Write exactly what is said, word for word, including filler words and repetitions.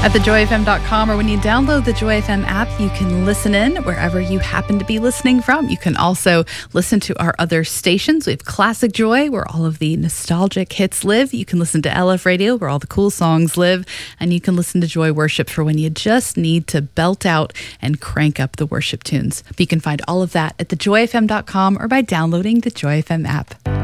At the joy f m dot com, or when you download the Joy F M app, you can listen in wherever you happen to be listening from. You can also listen to our other stations. We have Classic Joy, where all of the nostalgic hits live. You can listen to L F Radio, where all the cool songs live. And you can listen to Joy Worship for when you just need to belt out and crank up the worship tunes. You can find all of that at the joy f m dot com or by downloading the Joy F M app.